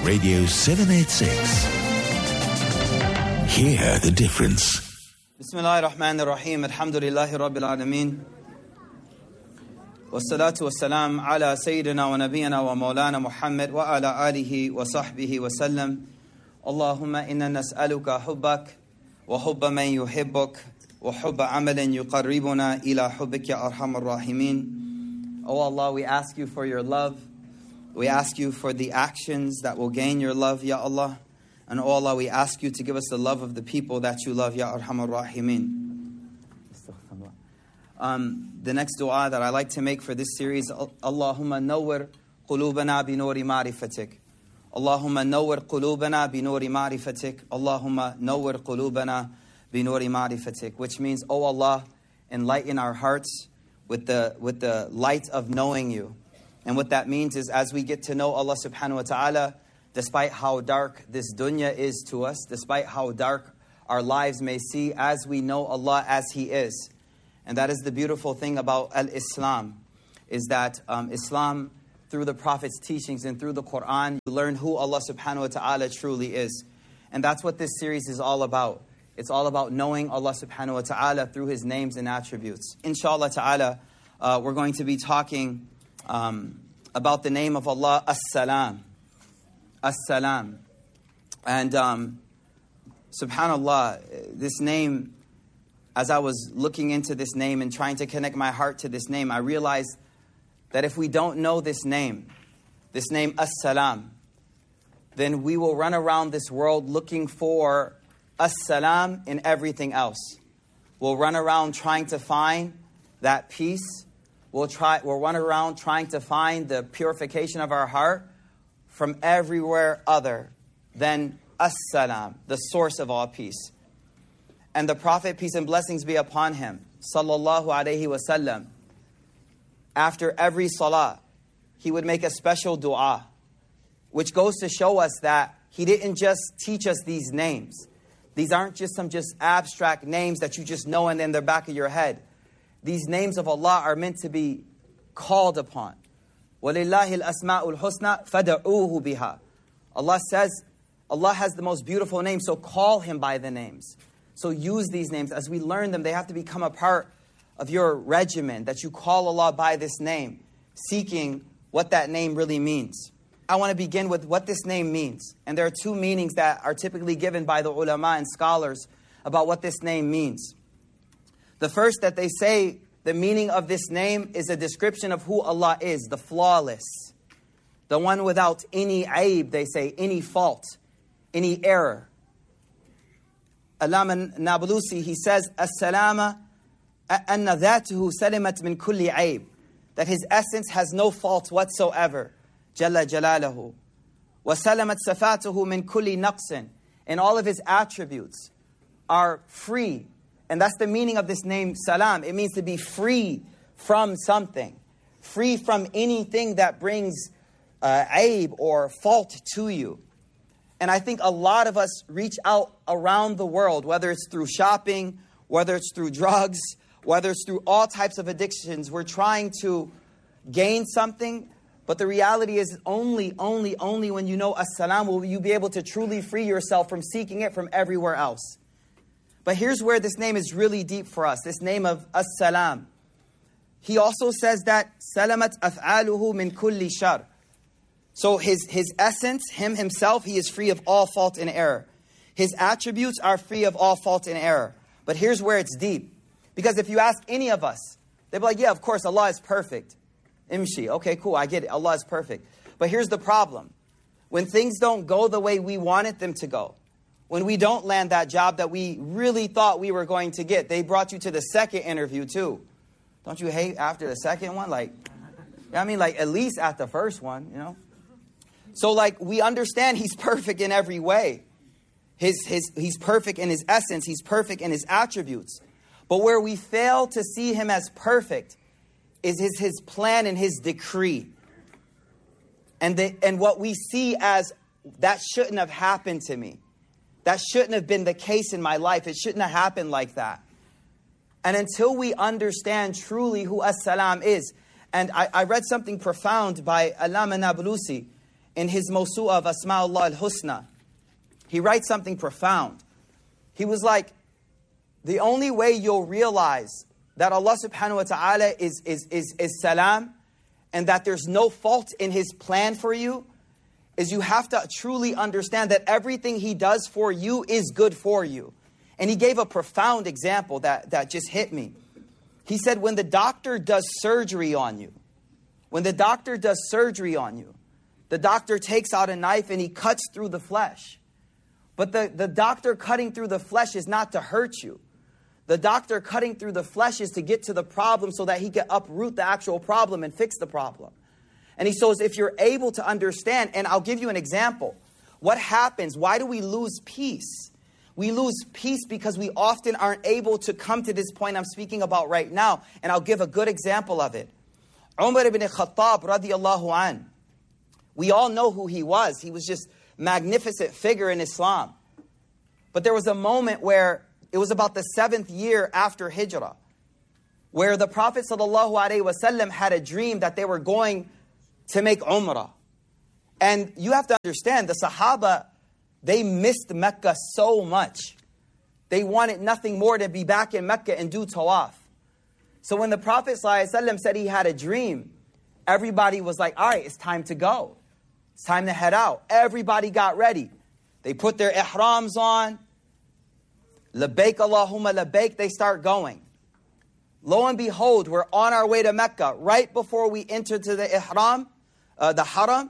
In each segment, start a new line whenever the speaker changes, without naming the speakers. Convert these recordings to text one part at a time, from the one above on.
Radio 786. Hear the difference.
Bismillah ar-Rahman ar-Rahim. Alhamdulillahi Rabbil Alameen. Wassalatu wassalam ala Sayyidina wa Nabiyyina wa Maulana Muhammad wa ala alihi wa sahbihi wa sallam. Allahumma inna nas'aluka hubbak wa hubba man yuhibbuk wa hubba amalan yuqarribuna ila hubbik ya arhamar rahimin. Oh Allah, we ask you for your love. We ask you for the actions that will gain your love, Ya Allah. And oh Allah, we ask you to give us the love of the people that you love, Ya Arhamar Rahimin. The next dua that I like to make for this series, Allahumma nawwir qulubana bi nuri ma'rifatik. Allahumma nawwir qulubana bi nuri ma'rifatik. Allahumma nawwir qulubana bi nuri ma'rifatik. Which means, oh Allah, enlighten our hearts with the light of knowing you. And what that means is, as we get to know Allah subhanahu wa ta'ala, despite how dark this dunya is to us, despite how dark our lives may see, as we know Allah as He is. And that is the beautiful thing about Al-Islam, is that Islam, through the Prophet's teachings and through the Quran, you learn who Allah subhanahu wa ta'ala truly is. And that's what this series is all about. It's all about knowing Allah subhanahu wa ta'ala through His names and attributes. Inshallah ta'ala, we're going to be talking about the name of Allah, As-Salam. As-Salam. And subhanallah, this name, as I was looking into this name and trying to connect my heart to this name, I realized that if we don't know this name As-Salam, then we will run around this world looking for As-Salam in everything else. We'll run around trying to find that peace. We'll run around trying to find the purification of our heart from everywhere other than As-Salam, the source of all peace. And the Prophet, peace and blessings be upon him, sallallahu alaihi wasallam, after every salah, he would make a special dua, which goes to show us that he didn't just teach us these names. These aren't just some abstract names that you just know and in the back of your head. These names of Allah are meant to be called upon. وَلِلَّهِ الْأَسْمَاءُ الْحُسْنَى فَدَعُوهُ بِهَا. Allah says, Allah has the most beautiful names, so call Him by the names. So use these names. As we learn them, they have to become a part of your regimen, that you call Allah by this name, seeking what that name really means. I want to begin with what this name means. And there are two meanings that are typically given by the ulama and scholars about what this name means. The first, that they say the meaning of this name is a description of who Allah is, the flawless, the one without any aib, they say, any fault, any error. Allama Nablusi, he says, As-Salama anna dhatuhu salimat min kulli aib, that His essence has no fault whatsoever, Jalla Jalalahu. Wa salamat safatuhu min kulli naqsin, and all of His attributes are free. And that's the meaning of this name, Salam. It means to be free from something, free from anything that brings aib or fault to you. And I think a lot of us reach out around the world, whether it's through shopping, whether it's through drugs, whether it's through all types of addictions. We're trying to gain something, but the reality is only when you know As-Salam will you be able to truly free yourself from seeking it from everywhere else. But here's where this name is really deep for us, this name of As-Salam. He also says that Salamat af'aluhu min kulli shar. So his essence, Him Himself, He is free of all fault and error. His attributes are free of all fault and error. But here's where it's deep. Because if you ask any of us, they'll be like, yeah, of course, Allah is perfect. Imshi, okay, cool, I get it, Allah is perfect. But here's the problem. When things don't go the way we wanted them to go, when we don't land that job that we really thought we were going to get, they brought you to the second interview too. Don't you hate after the second one? At least at the first one, you know? So we understand He's perfect in every way. He's perfect in His essence. He's perfect in His attributes. But where we fail to see Him as perfect is His plan and His decree. And what we see as, that shouldn't have happened to me. That shouldn't have been the case in my life. It shouldn't have happened like that. And until we understand truly who As-Salam is, and I read something profound by Allama Nablusi, in his Mawsu'a of Asma'ullah al-Husna, he writes something profound. He was like, the only way you'll realize that Allah subhanahu wa ta'ala is salam, and that there's no fault in His plan for you, is you have to truly understand that everything He does for you is good for you. And he gave a profound example that just hit me. He said, when the doctor does surgery on you, the doctor takes out a knife and he cuts through the flesh. But the doctor cutting through the flesh is not to hurt you. The doctor cutting through the flesh is to get to the problem so that he can uproot the actual problem and fix the problem. And he says, if you're able to understand, and I'll give you an example. What happens? Why do we lose peace? We lose peace because we often aren't able to come to this point I'm speaking about right now. And I'll give a good example of it. Umar ibn Khattab radiyallahu an. We all know who he was. He was just a magnificent figure in Islam. But there was a moment where it was about the 7th year after Hijrah, where the Prophet ﷺ had a dream that they were going to make Umrah. And you have to understand, the Sahaba, they missed Mecca so much. They wanted nothing more to be back in Mecca and do tawaf. So when the Prophet ﷺ said he had a dream, everybody was like, all right, it's time to go. It's time to head out. Everybody got ready. They put their ihrams on. Labbaik Allahumma labbaik, they start going. Lo and behold, we're on our way to Mecca. Right before we enter to the ihram, the haram,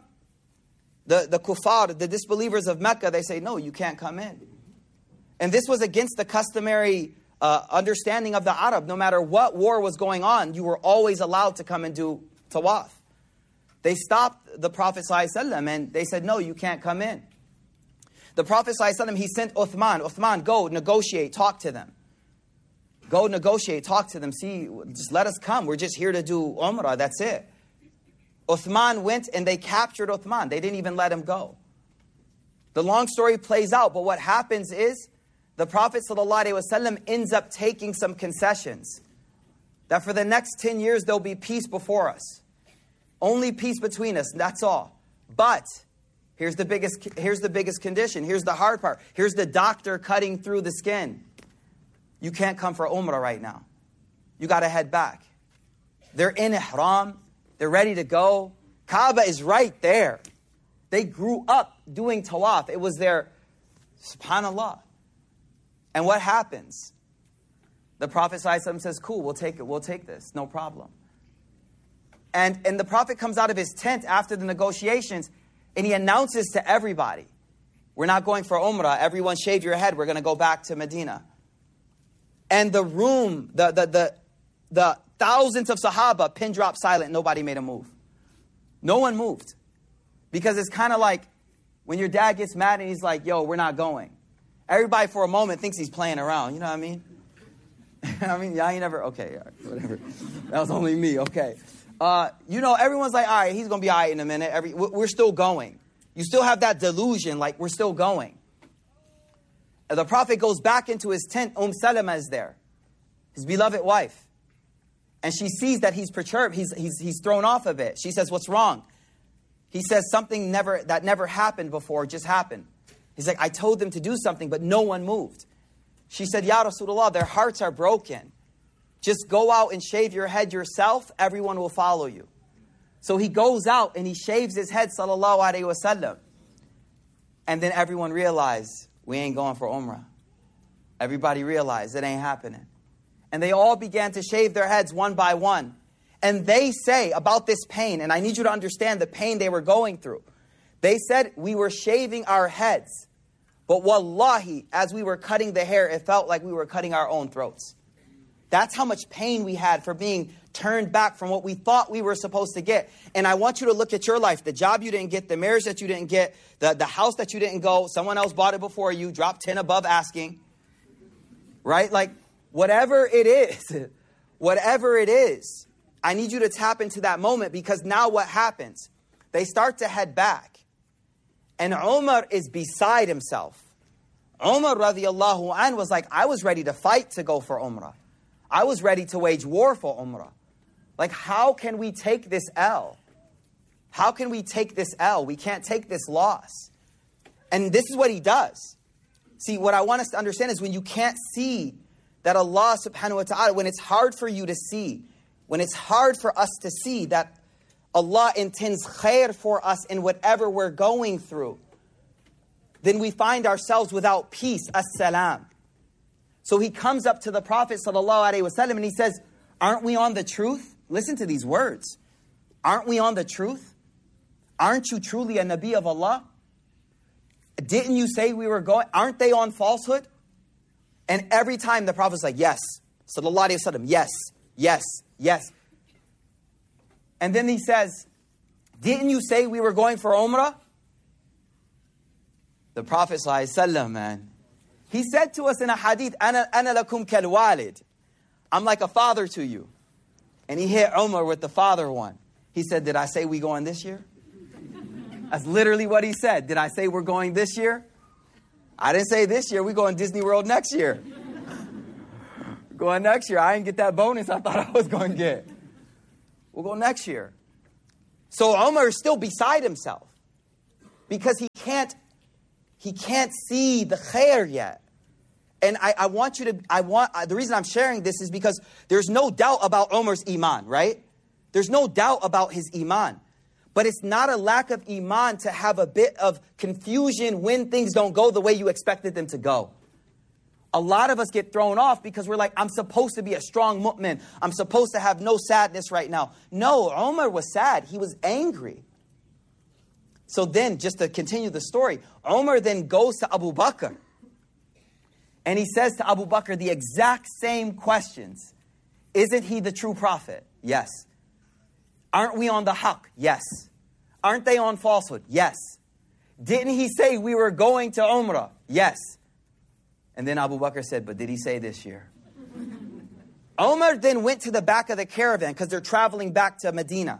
the kuffar, the disbelievers of Mecca, they say, no, you can't come in. And this was against the customary understanding of the Arab. No matter what war was going on, you were always allowed to come and do tawaf. They stopped the Prophet ﷺ and they said, no, you can't come in. The Prophet ﷺ, he sent Uthman. Uthman, go negotiate, talk to them. Go negotiate, talk to them. See, just let us come. We're just here to do Umrah, that's it. Uthman went and they captured Uthman. They didn't even let him go. The long story plays out, but what happens is the Prophet ﷺ ends up taking some concessions. That for the next 10 years there'll be peace before us. Only peace between us, that's all. But here's the biggest condition. Here's the hard part. Here's the doctor cutting through the skin. You can't come for Umrah right now. You got to head back. They're in ihram. They're ready to go. Kaaba is right there. They grew up doing tawaf. It was their, subhanallah. And what happens? The Prophet ﷺ says, cool, we'll take it. We'll take this. No problem. And the Prophet comes out of his tent after the negotiations and he announces to everybody, we're not going for Umrah. Everyone shave your head. We're going to go back to Medina. And the room, the thousands of Sahaba, pin drop silent. Nobody made a move. No one moved. Because it's kind of like when your dad gets mad and he's like, yo, we're not going. Everybody for a moment thinks he's playing around. You know what I mean? I mean, yeah, I ain't never, okay, all right, whatever. That was only me, okay. Everyone's like, all right, he's going to be all right in a minute. We're still going. You still have that delusion, like we're still going. And the Prophet goes back into his tent. Salama is there, his beloved wife. And she sees that he's perturbed. He's thrown off a bit. She says, what's wrong? He says, something that never happened before just happened. He's like, I told them to do something, but no one moved. She said, Ya Rasulullah, their hearts are broken. Just go out and shave your head yourself. Everyone will follow you. So he goes out and he shaves his head, sallallahu alaihi wasallam. And then everyone realized, we ain't going for Umrah. Everybody realized it ain't happening. And they all began to shave their heads one by one. And they say about this pain, and I need you to understand the pain they were going through. They said, we were shaving our heads. But wallahi, as we were cutting the hair, it felt like we were cutting our own throats. That's how much pain we had for being turned back from what we thought we were supposed to get. And I want you to look at your life. The job you didn't get, the marriage that you didn't get, the house that you didn't go, someone else bought it before you, dropped 10 above asking. Right? Like, whatever it is, I need you to tap into that moment, because now what happens? They start to head back. And Umar is beside himself. Umar radiyallahu anh was like, I was ready to fight to go for Umrah. I was ready to wage war for Umrah. Like, how can we take this L? How can we take this L? We can't take this loss. And this is what he does. See, what I want us to understand is when you can't see that Allah subhanahu wa ta'ala, when it's hard for you to see, when it's hard for us to see that Allah intends khair for us in whatever we're going through, then we find ourselves without peace. As-salam. So he comes up to the Prophet sallallahu alaihi wasallam and he says, aren't we on the truth? Listen to these words. Aren't we on the truth? Aren't you truly a Nabi of Allah? Didn't you say we were going? Aren't they on falsehood? And every time the Prophet's like, yes. Sallallahu alaihi wasallam, yes, yes, yes. And then he says, didn't you say we were going for Umrah? The Prophet sallallahu alaihi wasallam, man, he said to us in a hadith, Ana lakum kal walid. I'm like a father to you. And he hit Umar with the father one. He said, did I say we going this year? That's literally what he said. Did I say we're going this year? I didn't say this year. We're going Disney World next year. Going next year. I didn't get that bonus I thought I was going to get. We'll go next year. So Umar is still beside himself. Because he can't see the khair yet. And I want you to, the reason I'm sharing this is because there's no doubt about Umar's iman, right? There's no doubt about his iman. But it's not a lack of iman to have a bit of confusion when things don't go the way you expected them to go. A lot of us get thrown off because we're like, I'm supposed to be a strong mu'min. I'm supposed to have no sadness right now. No, Umar was sad. He was angry. So then, just to continue the story, Umar then goes to Abu Bakr. And he says to Abu Bakr the exact same questions. Isn't he the true prophet? Yes. Aren't we on the haqq? Yes. Aren't they on falsehood? Yes. Didn't he say we were going to Umrah? Yes. And then Abu Bakr said, but did he say this year? Umar then went to the back of the caravan because they're traveling back to Medina.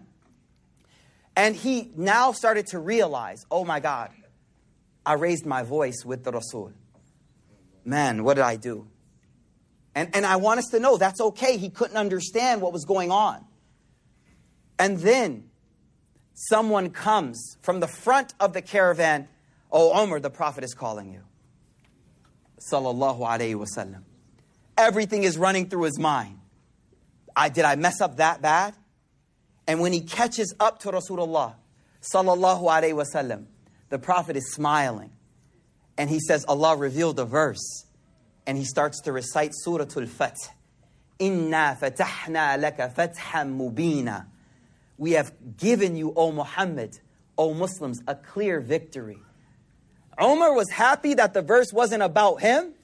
And he now started to realize, oh my God, I raised my voice with the Rasul. Man, what did I do? And I want us to know that's okay. He couldn't understand what was going on. And then someone comes from the front of the caravan. Oh, Umar, the Prophet is calling you. Sallallahu alayhi wasallam. Everything is running through his mind. Did I mess up that bad? And when he catches up to Rasulullah, sallallahu alayhi wasallam, the Prophet is smiling. And he says, Allah revealed a verse. And he starts to recite Surah Al-Fath. Inna fatahna laka fathan mubina. We have given you, O Muhammad, O Muslims, a clear victory. Umar was happy that the verse wasn't about him,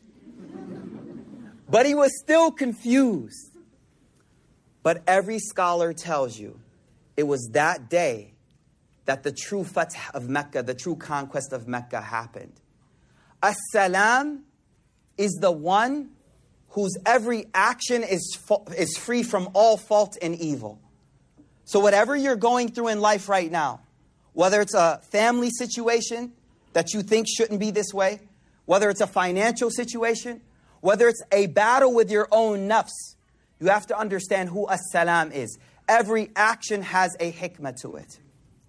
but he was still confused. But every scholar tells you it was that day that the true Fath of Mecca, the true conquest of Mecca happened. As-salam is the one whose every action is free from all fault and evil. So whatever you're going through in life right now, whether it's a family situation that you think shouldn't be this way, whether it's a financial situation, whether it's a battle with your own nafs, you have to understand who as-salam is. Every action has a hikmah to it.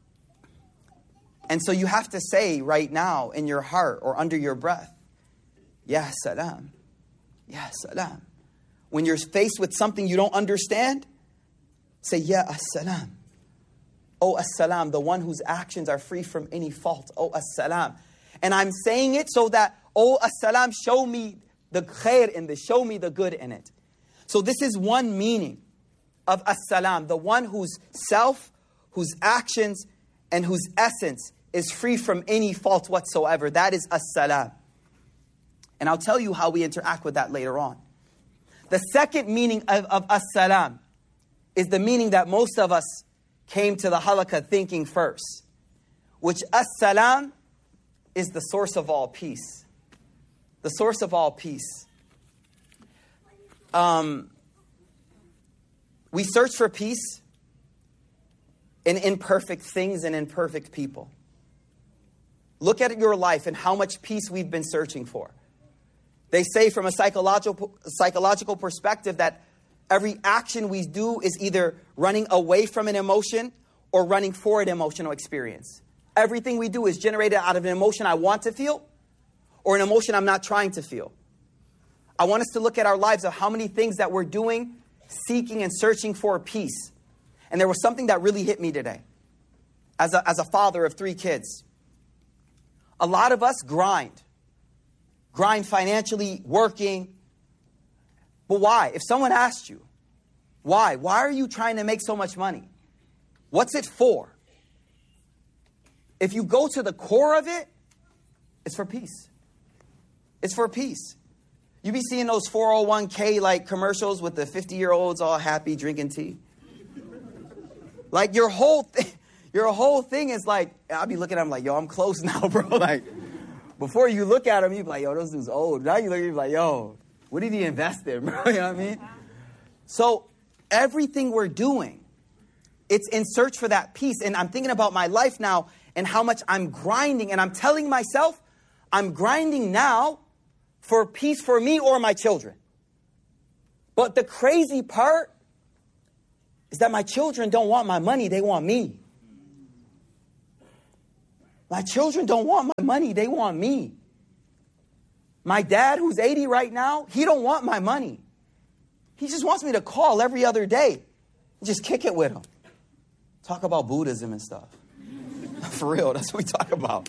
And so you have to say right now in your heart or under your breath, Ya salam, Ya salam. When you're faced with something you don't understand, say, Ya as-salam. Oh as-salam, the one whose actions are free from any fault. Oh as-salam. And I'm saying it so that, oh as-salam, show me the khair in this, show me the good in it. So this is one meaning of as-salam, the one whose self, whose actions, and whose essence is free from any fault whatsoever. That is as-salam. And I'll tell you how we interact with that later on. The second meaning of as-salam is the meaning that most of us came to the halaqah thinking first, which as-salam is the source of all peace. The source of all peace. We search for peace in imperfect things and imperfect people. Look at your life and how much peace we've been searching for. They say from a psychological perspective that every action we do is either running away from an emotion or running for an emotional experience. Everything we do is generated out of an emotion I want to feel or an emotion I'm not trying to feel. I want us to look at our lives of how many things that we're doing, seeking and searching for peace. And there was something that really hit me today. As a father of 3 kids, a lot of us grind financially, working. But why? If someone asked you, why are you trying to make so much money? What's it for? If you go to the core of it, it's for peace. It's for peace. You be seeing those 401k like commercials with the 50-year-olds all happy drinking tea. Like your whole thing is like, I'll be looking at them like, yo, I'm close now, bro. Like, before you look at him, you be like, yo, those dudes old. Now you look at him, you be like, yo, what did he invest in, bro? You know what I mean? So everything we're doing, it's in search for that peace. And I'm thinking about my life now and how much I'm grinding. And I'm telling myself, I'm grinding now for peace for me or my children. But the crazy part is that my children don't want my money, they want me. My children don't want my money, they want me. My dad, who's 80 right now, he don't want my money. He just wants me to call every other day and just kick it with him. Talk about Buddhism and stuff. For real, that's what we talk about.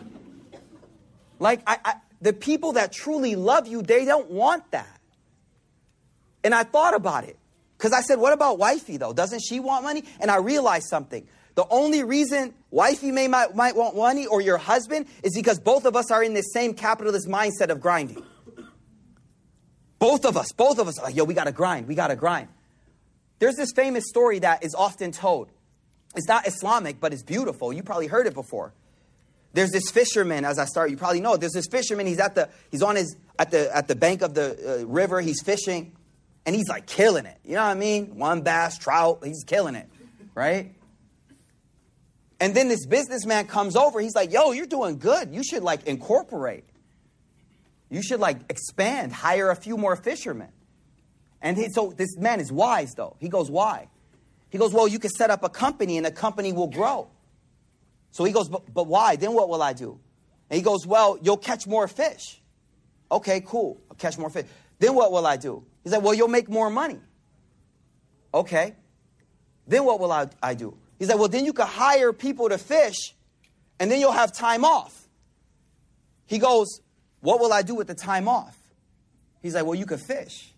Like, the people that truly love you, they don't want that. And I thought about it. Because I said, what about wifey, though? Doesn't she want money? And I realized something. The only reason wifey might want money or your husband is because both of us are in this same capitalist mindset of grinding. Both of us are like, yo, we got to grind. There's this famous story that is often told. It's not Islamic, but it's beautiful. You probably heard it before. There's this fisherman, you probably know. There's this fisherman, he's at the bank of the river, he's fishing, and he's like killing it. You know what I mean? 1 bass, trout, he's killing it, right? And then this businessman comes over, he's like, yo, you're doing good. You should like incorporate. You should like expand, hire a few more fishermen. And so this man is wise though. He goes, why? He goes, well, you can set up a company and the company will grow. So he goes, but why? Then what will I do? And he goes, well, you'll catch more fish. Okay, cool. I'll catch more fish. Then what will I do? He's like, well, you'll make more money. Okay. Then what will I do? He's like, well, then you can hire people to fish and then you'll have time off. He goes, what will I do with the time off? He's like, well, you could fish.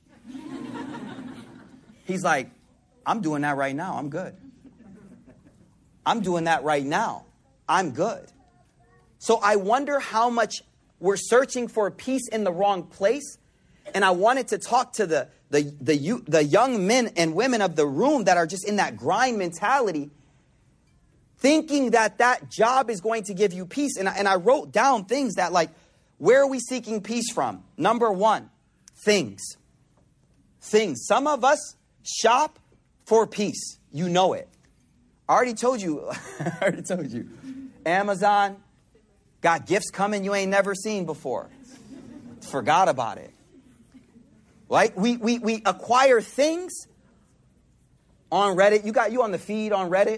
He's like, I'm doing that right now. I'm good. I'm doing that right now. I'm good. So I wonder how much we're searching for peace in the wrong place. And I wanted to talk to the young men and women of the room that are just in that grind mentality, thinking that job is going to give you peace. And I wrote down things that like, where are we seeking peace from? Number 1, things. Some of us shop for peace. You know it. I already told you. Amazon got gifts coming you ain't never seen before. Forgot about it. Right? We acquire things on Reddit. You on the feed on Reddit.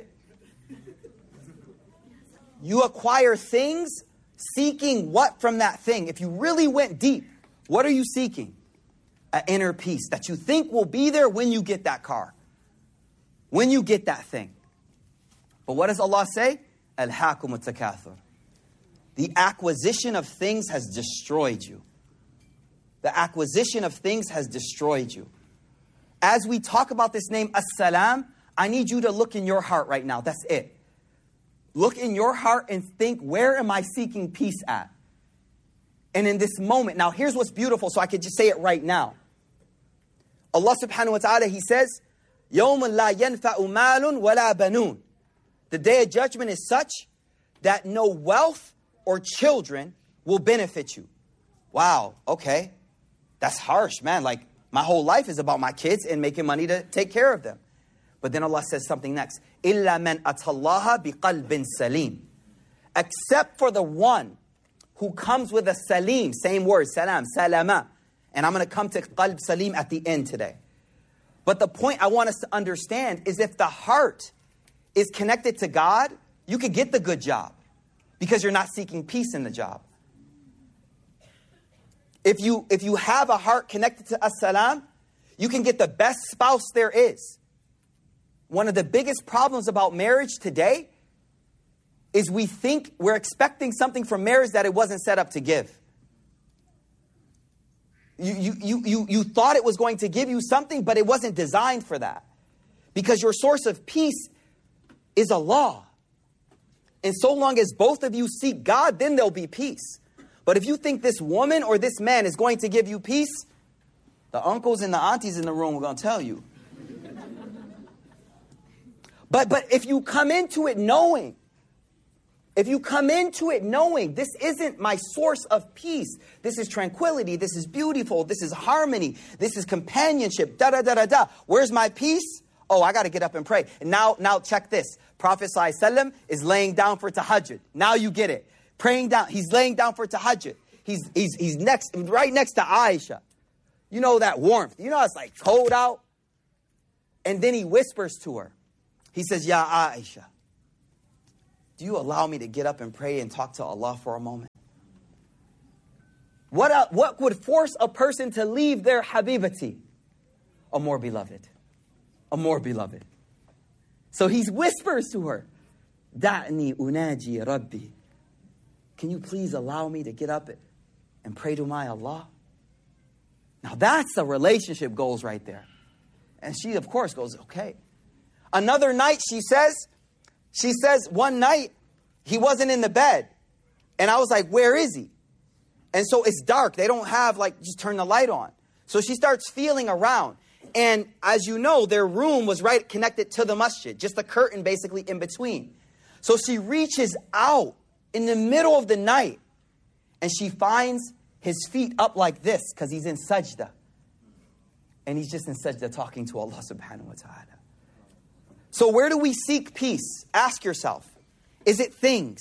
You acquire things seeking what from that thing? If you really went deep, what are you seeking? An inner peace that you think will be there when you get that car. When you get that thing. But what does Allah say? Alhaakumut takathur. The acquisition of things has destroyed you. The acquisition of things has destroyed you. As we talk about this name, As-Salam, I need you to look in your heart right now. That's it. Look in your heart and think, where am I seeking peace at? And in this moment, now here's what's beautiful, so I could just say it right now. Allah subhanahu wa ta'ala, He says, يَوْمٌ لَا يَنْفَعُ مَالٌ وَلَا بَنُونَ. The day of judgment is such that no wealth or children will benefit you. Wow, okay. That's harsh, man. Like, my whole life is about my kids and making money to take care of them. But then Allah says something next. إِلَّا مَنْ أَتَى اللَّهَ بِقَلْبٍ سَلِيمٍ. Except for the one who comes with a salim, same word, salam, salama. And I'm going to come to qalb salim at the end today. But the point I want us to understand is if the heart is connected to God, you could get the good job because you're not seeking peace in the job. If you have a heart connected to as-salam, you can get the best spouse there is. One of the biggest problems about marriage today is we think we're expecting something from marriage that it wasn't set up to give. You thought it was going to give you something, but it wasn't designed for that. Because your source of peace is Allah. And so long as both of you seek God, then there'll be peace. But if you think this woman or this man is going to give you peace, the uncles and the aunties in the room are going to tell you. But if you come into it knowing, this isn't my source of peace, this is tranquility, this is beautiful, this is harmony, this is companionship, da-da-da-da-da. Where's my peace? Oh, I got to get up and pray. And now check this. Prophet ﷺ is laying down for tahajjud. Now you get it. Praying down. He's laying down for tahajjud. He's right next to Aisha. You know that warmth. You know it's like cold out. And then he whispers to her. He says, Ya Aisha, do you allow me to get up and pray and talk to Allah for a moment? What would force a person to leave their habibati? A more beloved. A more beloved. So he whispers to her, Da'ni unaji Rabbi. Can you please allow me to get up and pray to my Allah? Now that's the relationship goals right there. And she, of course, goes, okay. Another night, she says, one night, he wasn't in the bed. And I was like, where is he? And so it's dark. They don't have, just turn the light on. So she starts feeling around. And as you know, their room was right connected to the masjid. Just a curtain basically in between. So she reaches out in the middle of the night. And she finds his feet up like this because he's in sajda. And he's just in sajda talking to Allah subhanahu wa ta'ala. So where do we seek peace? Ask yourself. Is it things?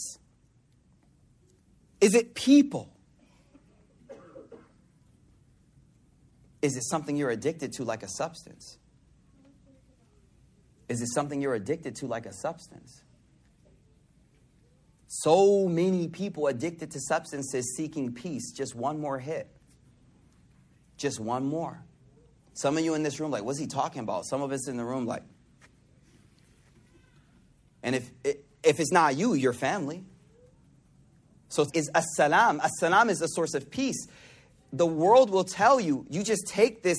Is it people? Is it something you're addicted to like a substance? Is it something you're addicted to like a substance? So many people addicted to substances seeking peace. Just one more hit. Just one more. Some of you in this room like, what's he talking about? Some of us in the room like, and if it's not you, your family. So it's as-salam. As-salam is the source of peace. The world will tell you, you just take this,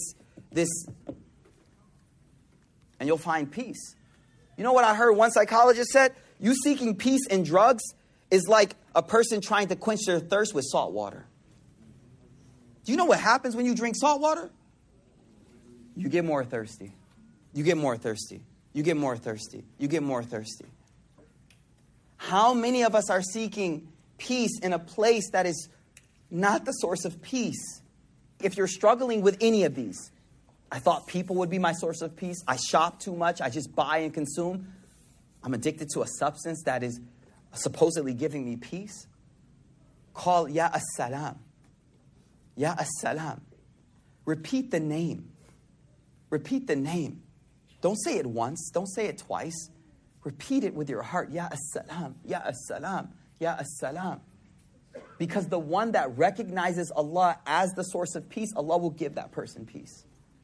and you'll find peace. You know what I heard one psychologist said? You seeking peace in drugs is like a person trying to quench their thirst with salt water. Do you know what happens when you drink salt water? You get more thirsty. You get more thirsty. You get more thirsty. You get more thirsty. How many of us are seeking peace in a place that is not the source of peace? If you're struggling with any of these, I thought people would be my source of peace. I shop too much. I just buy and consume. I'm addicted to a substance that is supposedly giving me peace. Call Ya As-Salam. Ya As-Salam. Repeat the name. Repeat the name. Don't say it once. Don't say it twice. Repeat it with your heart. Ya As-Salam. Ya As-Salam. Ya As-Salam. Because the one that recognizes Allah as the source of peace, Allah will give that person peace.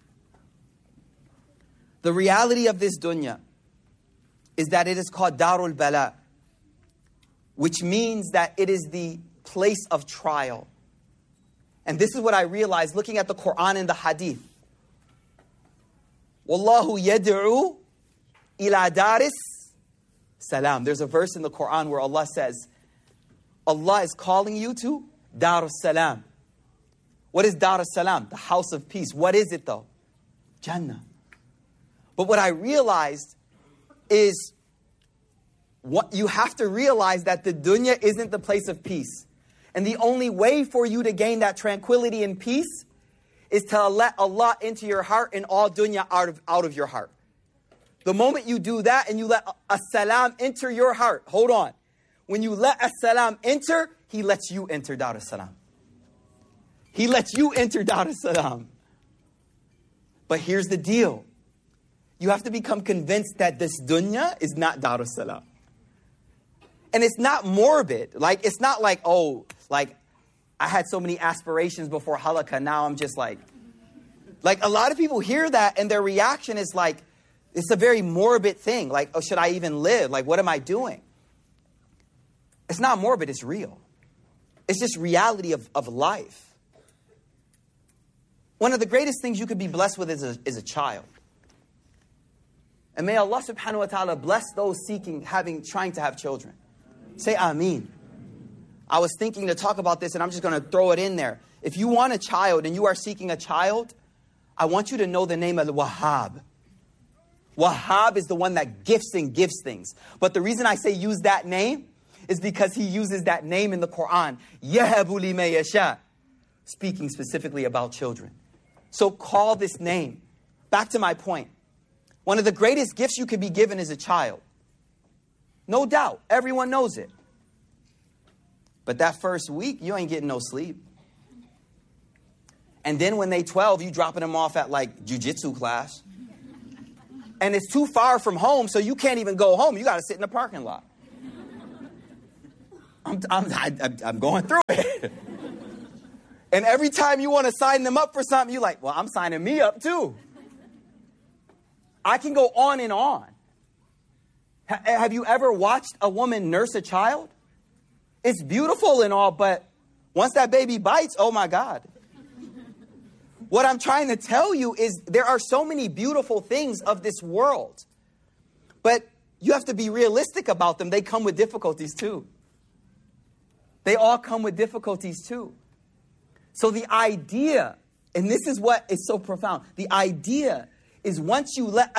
The reality of this dunya is that it is called Darul Bala, which means that it is the place of trial. And this is what I realized looking at the Quran and the Hadith. Wallahu yad'u ila daris salam. There's a verse in the Quran where Allah says, Allah is calling you to Dar as-Salam. What is Dar as-Salam? The house of peace. What is it though? Jannah. But what I realized is what you have to realize that the dunya isn't the place of peace. And the only way for you to gain that tranquility and peace is to let Allah into your heart and all dunya out of your heart. The moment you do that and you let as-salam enter your heart, hold on. When you let as-salam enter, He lets you enter Dar as-Salam. He lets you enter Dar as-Salam. But here's the deal. you have to become convinced that this dunya is not Darus Salam. And it's not morbid. Like, it's not like, oh, like, I had so many aspirations before halakha, now I'm just like a lot of people hear that and their reaction is like, it's a very morbid thing. Like, oh, should I even live? Like, what am I doing? It's not morbid, it's real. It's just reality of life. One of the greatest things you could be blessed with is a child. And may Allah subhanahu wa ta'ala bless those trying to have children. Say Ameen. I was thinking to talk about this and I'm just going to throw it in there. If you want a child and you are seeking a child, I want you to know the name of the Wahhab. Wahhab is the one that gifts and gives things. But the reason I say use that name is because he uses that name in the Quran. Yahabu liman yasha. Speaking specifically about children. So call this name. Back to my point. One of the greatest gifts you could be given is a child. No doubt. Everyone knows it. But that first week, you ain't getting no sleep. And then when they 12, you dropping them off at like jiu-jitsu class. And it's too far from home, so you can't even go home. You got to sit in the parking lot. I'm going through it. And every time you want to sign them up for something, you're like, well, I'm signing me up too. I can go on and on. Have you ever watched a woman nurse a child? It's beautiful and all, but once that baby bites, oh my God. What I'm trying to tell you is there are so many beautiful things of this world, but you have to be realistic about them. They come with difficulties too. They all come with difficulties too. So the idea, and this is what is so profound, the idea is once you let